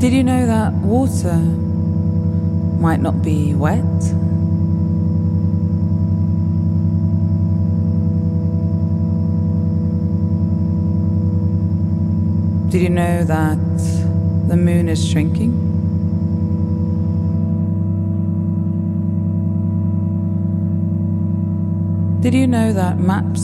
Did you know that water might not be wet? Did you know that the moon is shrinking? Did you know that maps